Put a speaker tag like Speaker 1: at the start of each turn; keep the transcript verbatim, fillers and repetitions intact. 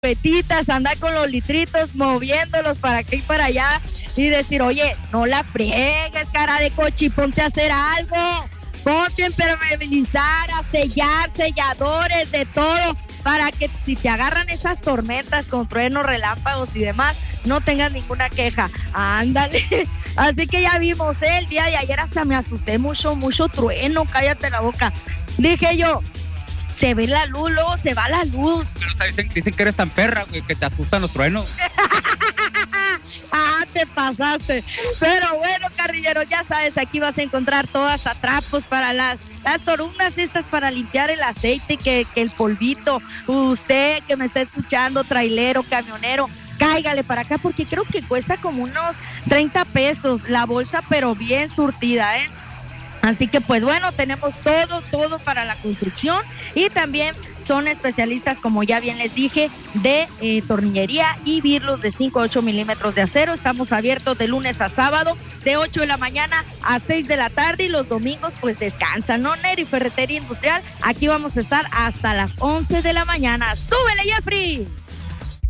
Speaker 1: carpetitas, andar con los litritos, moviéndolos para aquí y para allá y decir, oye, no la friegues, cara de cochi, ponte a hacer algo, ponte a impermeabilizar, a sellar, selladores, de todo, para que si te agarran esas tormentas con truenos, relámpagos y demás, no tengas ninguna queja. Ándale. Así que ya vimos, ¿eh? El día de ayer hasta me asusté mucho, mucho trueno, cállate la boca. Dije yo, se ve la luz, luego se va la luz.
Speaker 2: Pero o sea, dicen, dicen que eres tan perra, güey, que te asustan los truenos.
Speaker 1: Ah, te pasaste. Pero bueno, carrilleros, ya sabes, aquí vas a encontrar todas atrapos para las, las torundas estas para limpiar el aceite, que, que el polvito. Usted que me está escuchando, trailero, camionero, cáigale para acá porque creo que cuesta como unos treinta pesos la bolsa, pero bien surtida, ¿eh? Así que pues bueno, tenemos todo, todo para la construcción y también son especialistas, como ya bien les dije, de eh, tornillería y birlos de cinco a ocho milímetros de acero. Estamos abiertos de lunes a sábado, de ocho de la mañana a seis de la tarde y los domingos pues descansan, ¿no? Neri Ferretería Industrial, aquí vamos a estar hasta las once de la mañana. ¡Súbele, Jeffrey!